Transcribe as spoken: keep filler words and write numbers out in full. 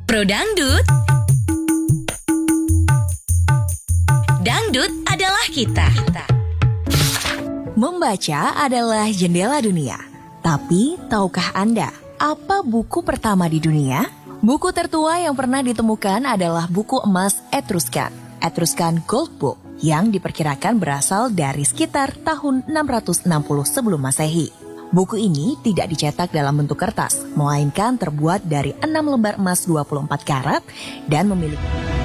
Pro Dangdut. Dangdut adalah kita. Membaca adalah jendela dunia. Tapi, tahukah Anda apa buku pertama di dunia? Buku tertua yang pernah ditemukan adalah buku emas Etruscan, Etruscan Gold Book, yang diperkirakan berasal dari sekitar tahun enam ratus enam puluh sebelum Masehi. Buku ini tidak dicetak dalam bentuk kertas, melainkan terbuat dari enam lembar emas dua puluh empat karat dan memiliki